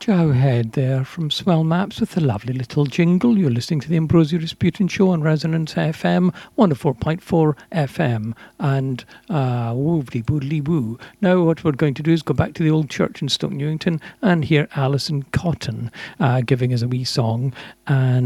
Joe Head there from Swell Maps with a lovely little jingle. You're listening to the Ambrosio Rasputin Show on Resonance FM 104.4 FM and woobly boodly woo. Now what we're going to do is go back to the old church in Stoke Newington and hear Alison Cotton giving us a wee song, and